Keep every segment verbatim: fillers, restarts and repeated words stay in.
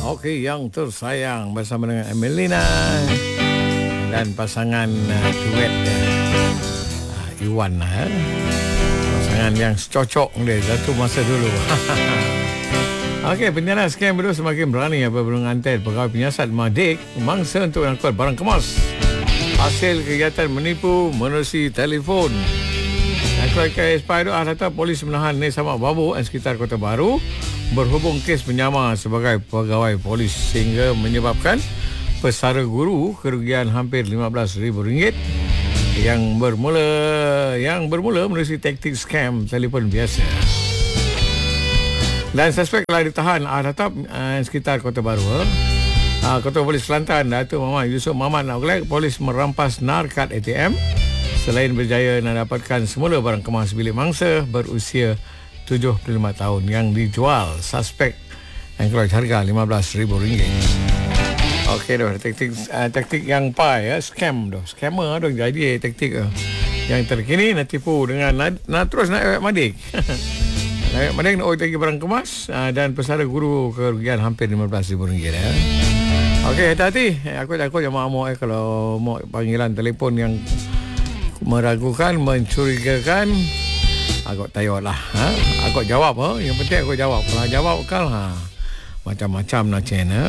Okey, yang tersayang bersama dengan Emelina dan pasangan uh, duet uh, Iwan uh, pasangan yang cocok dia satu masa dulu. Okey, penyiasat scam baru semakin berani apabila mengantar pegawai penyiasat Madik mangsa untuk mengangkut barang kemas. Hasil kegiatan menipu menerusi telefon. Keluarga Spy itu data polis menahan Nesama Babu dan sekitar Kota Baru berhubung kes menyamar sebagai pegawai polis sehingga menyebabkan pesara guru kerugian hampir lima belas ribu ringgit yang bermula yang bermula menerusi taktik scam telefon biasa. Dan suspek telah ditahan data uh, sekitar Kota Baru. Uh, Ketua Polis Kelantan Datuk Muhammad Yusof Muhammad Naulek, polis merampas narkat A T M selain berjaya mendapatkan semula barang kemas bilik mangsa berusia tujuh puluh lima tahun yang dijual suspek yang keluar harga lima belas ribu ringgit. Okey dah, taktik uh, taktik yang pai ya, scam dah. Scammer dah jadi taktik uh, yang terkini nak tipu dengan nak, nak terus nak Madik. Nak Madik nak bagi barang kemas uh, dan pesara guru kerugian hampir lima belas ribu ringgit ya. Okey, hati-hati. Aku takut yang mau eh kalau mau panggilan telefon yang meragukan, mencurigakan, aku tayar lah. Ha? Aku jawab. Ha? Yang penting aku jawab. Kalau jawab kan, ha? Macam-macam nak channel.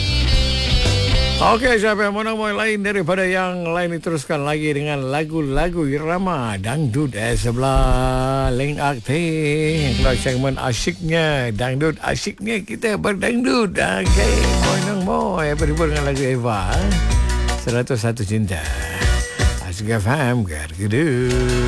Okey, siapa yang mau yang lain daripada yang lain diteruskan lagi dengan lagu-lagu irama dangdut eh, sebelah link aktif. Kalau segmen asyiknya dangdut, asyiknya kita berdangdut. Okey, mau nang mau eh berhubung dengan lagu Eva. seratus satu Cinta. Asik F M, Gargedu.